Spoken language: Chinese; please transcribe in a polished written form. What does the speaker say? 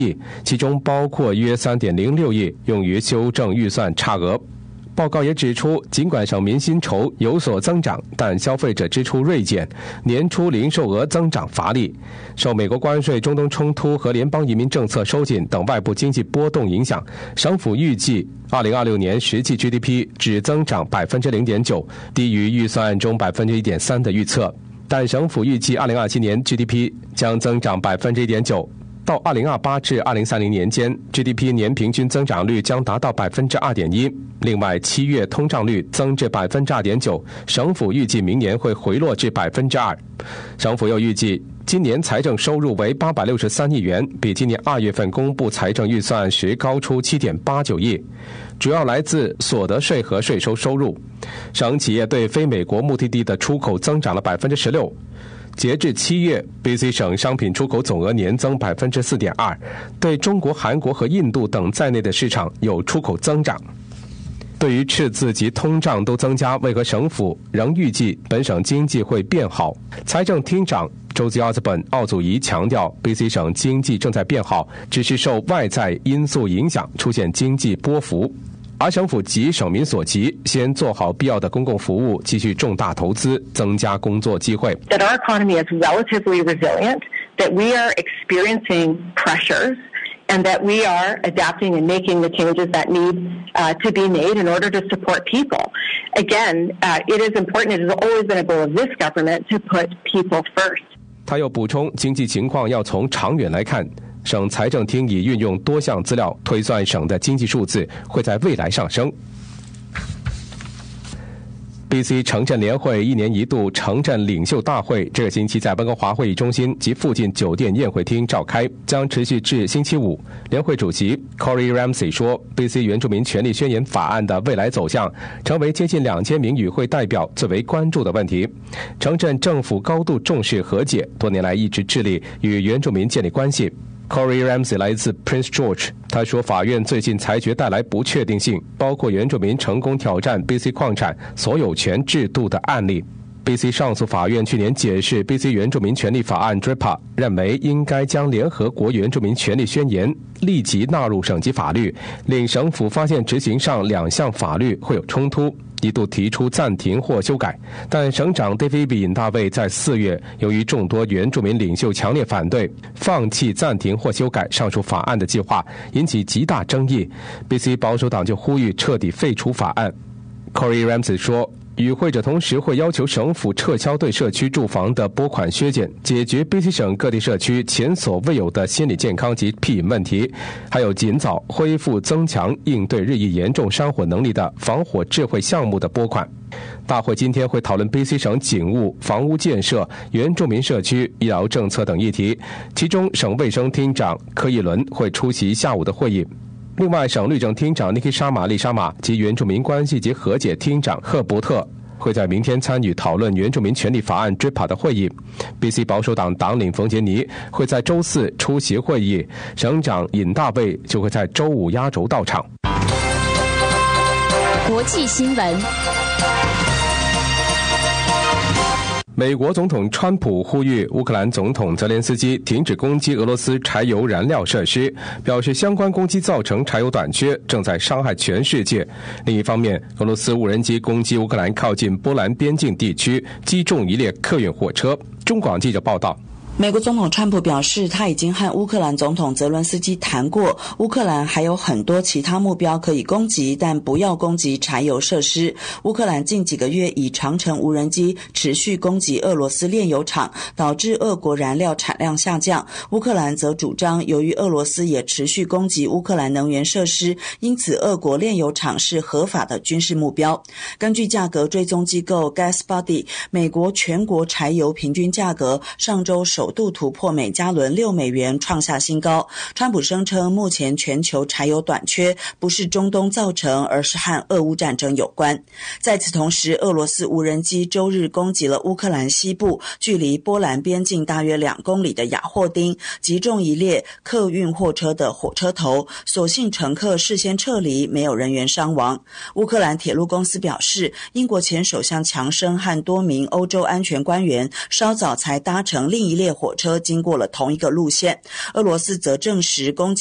亿，其中包括约 3.06 亿用于修正预算差额。报告也指出，尽管省民薪酬有所增长，但消费者支出锐减，年初零售额增长乏力。受美国关税、中东冲突和联邦移民政策收紧等外部经济波动影响，省府预计2026年实际 GDP 只增长 0.9%， 低于预算案中 1.3% 的预测。但省府预计2027年 GDP 将增长 1.9%。到2028至2030年间 ，GDP 年平均增长率将达到 2.1%。另外，7月通胀率增至 2.9%， 省府预计明年会回落至 2%。省府又预计，今年财政收入为863亿元，比今年2月份公布财政预算时高出 7.89 亿，主要来自所得税和税收收入。省企业对非美国目的地的出口增长了 16%。截至7月 ，BC 省商品出口总额年增 4.2%， 对中国、韩国和印度等在内的市场有出口增长。对于赤字及通胀都增加，为何省府仍预计本省经济会变好？财政厅长周吉奥斯本奥祖仪强调 ，BC 省经济正在变好，只是受外在因素影响，出现经济波幅。而省府急省民所急，先做好必要的公共服务，继续重大投资，增加工作机会。 That our economy is relatively resilient, that we are experiencing pressures, and that we are adapting and making the changes that need to be made in order to support people. Again, it is important, it has always been a goal of this government to put people first. 他又补充，经济情况要从长远来看。省财政厅已运用多项资料推算省的经济数字会在未来上升。BC 城镇联会1年1度城镇领袖大会这个星期在温哥华会议中心及附近酒店宴会厅召开，将持续至星期五。联会主席 Corey Ramsey 说 ，BC 原住民权利宣言法案的未来走向成为接近2000名与会代表最为关注的问题。城镇政府高度重视和解，多年来一直致力与原住民建立关系。Corey Ramsey 来自 Prince George， 他说法院最近裁决带来不确定性，包括原住民成功挑战 BC 矿产所有权制度的案例。BC 上诉法院去年解释 BC 原住民权利法案 DRIPA， 认为应该将联合国原住民权利宣言立即纳入省级法律，令省府发现执行上两项法律会有冲突，一度提出暂停或修改，但省长 David 尹大卫在4月由于众多原住民领袖强烈反对，放弃暂停或修改上述法案的计划，引起极大争议。BC 保守党就呼吁彻底废除法案。Corey Ramsey 说，与会者同时会要求省府撤销对社区住房的拨款削减，解决 BC 省各地社区前所未有的心理健康及庇饮问题，还有尽早恢复增强应对日益严重山火能力的防火智慧项目的拨款。大会今天会讨论 BC 省警务、房屋建设、原住民社区、医疗政策等议题，其中省卫生厅长柯义伦会出席下午的会议。另外，省律政厅长尼基沙玛丽沙玛及原住民关系及和解厅长赫伯特会在明天参与讨论原住民权利法案 DRIPA 的会议。BC 保守党党领冯杰尼会在周四出席会议，省长尹大卫就会在周五压轴到场。 国际新闻。 美国总统川普呼吁乌克兰总统泽连斯基停止攻击俄罗斯柴油燃料设施，表示相关攻击造成柴油短缺，正在伤害全世界。另一方面，俄罗斯无人机攻击乌克兰靠近波兰边境地区，击中一列客运货车。中广记者报道。 美国总统川普表示，他已经和乌克兰总统泽伦斯基谈过，乌克兰还有很多其他目标可以攻击，但不要攻击柴油设施。乌克兰近几个月以长程无人机持续攻击俄罗斯炼油厂，导致俄国燃料产量下降。乌克兰则主张，由于俄罗斯也持续攻击乌克兰能源设施，因此俄国炼油厂是合法的军事目标。根据价格追踪机构 GasBuddy， 美国全国柴油平均价格上周首度突破每加仑$6，创下新高。川普声称，目前全球柴油短缺不是中东造成，而是和俄乌战争有关。在此同时，俄罗斯无人机周日攻击了乌克兰西部距离波兰边境大约2公里的雅霍丁，击中一列客运货车的火车头，所幸乘客事先撤离，没有人员伤亡。乌克兰铁路公司表示，英国前首相强生和多名欧洲安全官员稍早才搭乘另一列列火车经过了同一个路线。俄罗斯则证实攻击